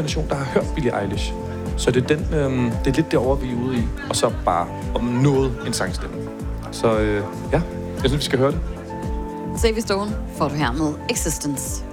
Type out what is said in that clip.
generation, der har hørt Billie Eilish. Så det er, det er lidt derovre, vi er ude i. Og så bare om noget en sangstemme. Så ja, jeg synes, vi skal høre det. Save Stone får du her med Existence.